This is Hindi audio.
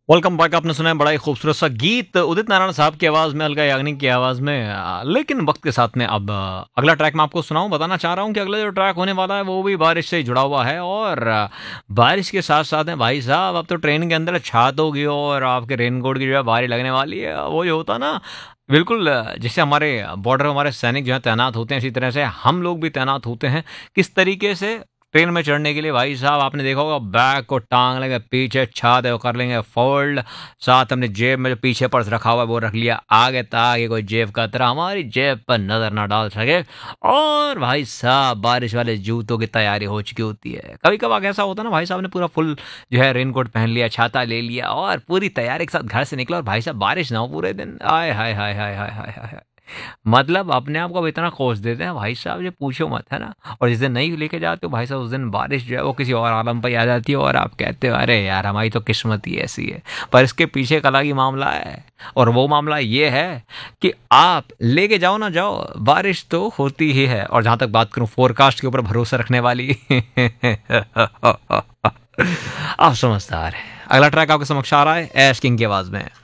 Welcome back. आपने सुना है बड़ा ही खूबसूरत सा गीत उदित नारायण साहब की आवाज़ में, अलका याग्निक की आवाज़ में। लेकिन वक्त के साथ में अब अगला ट्रैक मैं आपको सुनाऊं, बताना चाह रहा हूं कि अगला जो ट्रैक होने वाला है वो भी बारिश से ही जुड़ा हुआ है। और बारिश के साथ साथ में भाई साहब अब तो ट्रेन के अंदर छात होगी और आपके रेनकोट की जो है बारी लगने वाली है। वो जो होता ना, बिल्कुल जैसे हमारे बॉर्डर हमारे सैनिक जो है तैनात होते हैं, इसी तरह से हम लोग भी तैनात होते हैं। किस तरीके से ट्रेन में चढ़ने के लिए भाई साहब आपने देखा होगा, बैग को टांग लेंगे, पीछे छात है वो कर लेंगे फोल्ड, साथ हमने जेब में जो पीछे पर्स रखा हुआ है वो रख लिया आगे, ताकि कोई जेब का तरह हमारी जेब पर नजर ना डाल सके। और भाई साहब बारिश वाले जूतों की तैयारी हो चुकी होती है। कभी कभार ऐसा होता है ना, भाई साहब ने पूरा फुल जो है रेनकोट पहन लिया, छाता ले लिया और पूरी तैयारी के साथ घर से निकला, और भाई साहब बारिश ना हो पूरे दिन। आय हाय हाय हाय हाय हाय हाय हाय। मतलब अपने आप को अब इतना कोस देते हैं भाई साहब, ये पूछो मत, है ना। और जिस दिन नहीं लेके जाते हो भाई साहब, उस दिन बारिश जो है वो किसी और आलम पर आ जाती है और आप कहते हो अरे यार हमारी तो किस्मत ही ऐसी है। पर इसके पीछे एक अलग ही मामला है, और वो मामला ये है कि आप लेके जाओ ना जाओ, बारिश तो होती ही है। और जहां तक बात करूं फोरकास्ट के ऊपर भरोसा रखने वाली आप समझदार है। अगला ट्रैक आपके समक्ष आ रहा है ऐश किंग की आवाज में।